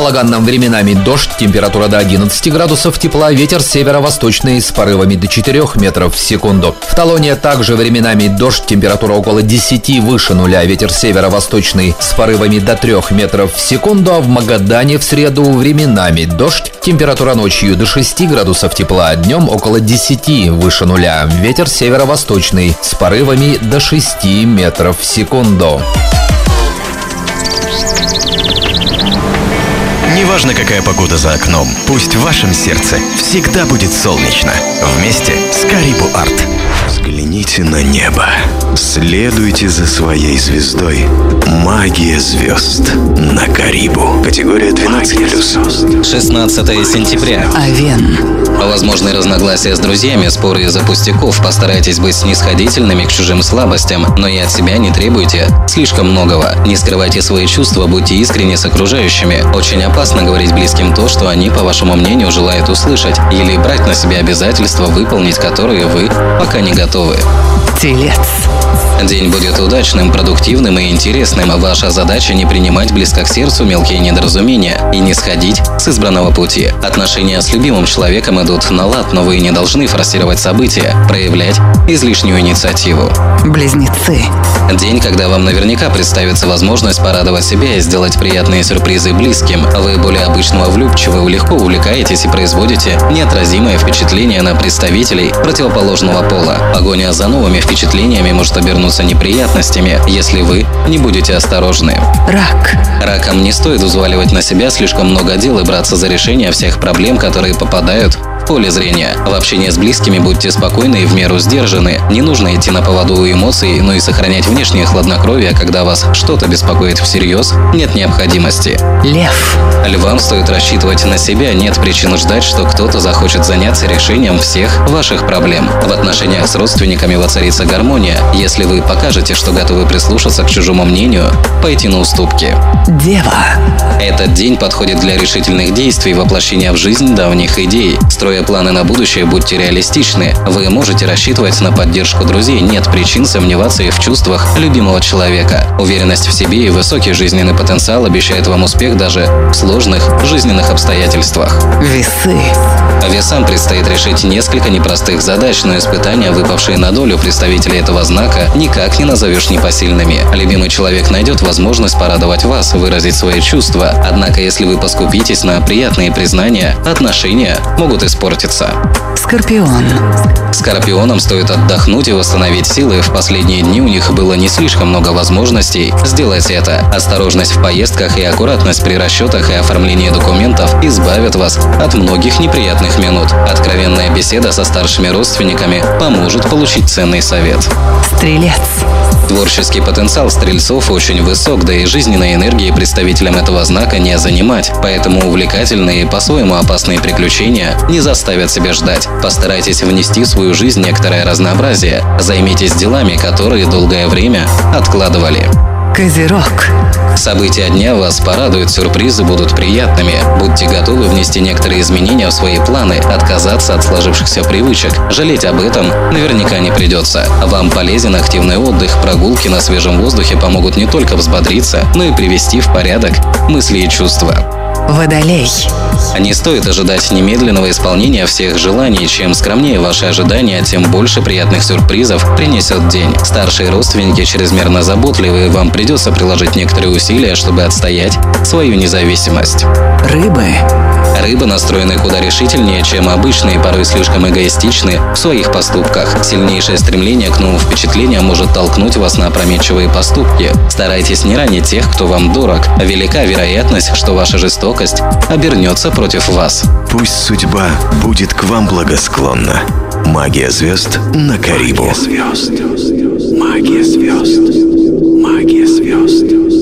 Балаганном временами дождь, температура до 11 градусов тепла, ветер северо-восточный с порывами до 4 метров в секунду. В Талоне также временами дождь, температура около 10 выше нуля, ветер северо-восточный с порывами до 3 метров в секунду, а в Магадане в среду временами дождь, температура ночью до 6 градусов тепла, днем около 10 выше нуля, ветер северо-восточный с порывами до 6 метров в секунду. Неважно, какая погода за окном, пусть в вашем сердце всегда будет солнечно. Вместе с Карибу Арт. Взгляните на небо. Следуйте за своей звездой. Магия звезд на Карибу. Категория 12+. 16 сентября. Овен. Возможны разногласия с друзьями, споры из-за пустяков. Постарайтесь быть снисходительными к чужим слабостям, но и от себя не требуйте слишком многого. Не скрывайте свои чувства, будьте искренни с окружающими. Очень опасно говорить близким то, что они, по вашему мнению, желают услышать, или брать на себя обязательства, выполнить которые вы пока не готовы. Телец. День будет удачным, продуктивным и интересным. Ваша задача не принимать близко к сердцу мелкие недоразумения и не сходить с избранного пути. Отношения с любимым человеком идут на лад, но вы не должны форсировать события, проявлять излишнюю инициативу. Близнецы. День, когда вам наверняка представится возможность порадовать себя и сделать приятные сюрпризы близким. Вы более обычного влюбчивы, легко увлекаетесь и производите неотразимое впечатление на представителей противоположного пола. Погоня за новыми впечатлениями может обернуться неприятностями, если вы не будете осторожны. Рак. Ракам не стоит взваливать на себя слишком много дел и браться за решение всех проблем, которые попадают в поле зрения. В общении с близкими будьте спокойны и в меру сдержаны. Не нужно идти на поводу у эмоций, но и сохранять внешнее хладнокровие, когда вас что-то беспокоит всерьез, нет необходимости. Лев. Львам стоит рассчитывать на себя, нет причин ждать, что кто-то захочет заняться решением всех ваших проблем. В отношениях с родственниками воцарится гармония, если вы покажете, что готовы прислушаться к чужому мнению, пойти на уступки. Дева. Этот день подходит для решительных действий, воплощения в жизнь давних идей. Строя планы на будущее, будьте реалистичны. Вы можете рассчитывать на поддержку друзей, нет причин сомневаться и в чувствах любимого человека. Уверенность в себе и высокий жизненный потенциал обещает вам успех даже в сложных жизненных обстоятельствах. Весы. Весам предстоит решить несколько непростых задач, но испытания, выпавшие на долю представителей этого знака, никак не назовешь непосильными. Любимый человек найдет возможность порадовать вас, выразить свои чувства. Однако, если вы поскупитесь на приятные признания, отношения могут испортиться. Скорпион. Скорпионам стоит отдохнуть и восстановить силы. В последние дни у них было не слишком много возможностей сделать это. Осторожность в поездках и аккуратность при расчетах и оформлении документов избавят вас от многих неприятных минут. Откровенная беседа со старшими родственниками поможет получить ценный совет. Стрелец. Творческий потенциал стрельцов очень высок, да и жизненной энергии представителям этого знака не занимать. Поэтому увлекательные и по-своему опасные приключения не заставят себя ждать. Постарайтесь внести в свою жизнь некоторое разнообразие. Займитесь делами, которые долгое время откладывали. Козерог. События дня вас порадуют, сюрпризы будут приятными. Будьте готовы внести некоторые изменения в свои планы, отказаться от сложившихся привычек. Жалеть об этом наверняка не придется. Вам полезен активный отдых, прогулки на свежем воздухе помогут не только взбодриться, но и привести в порядок мысли и чувства. Водолей. Не стоит ожидать немедленного исполнения всех желаний. Чем скромнее ваши ожидания, тем больше приятных сюрпризов принесет день. Старшие родственники чрезмерно заботливы, и вам придется приложить некоторые усилия, чтобы отстоять свою независимость. Рыбы. Рыбы настроены куда решительнее, чем обычные, порой слишком эгоистичны в своих поступках. Сильнейшее стремление к новым впечатлениям может толкнуть вас на опрометчивые поступки. Старайтесь не ранить тех, кто вам дорог. Велика вероятность, что ваша жестокость обернется против вас. Пусть судьба будет к вам благосклонна. Магия звезд на Карибу. Магия звезд. Магия звезд. Магия звезд.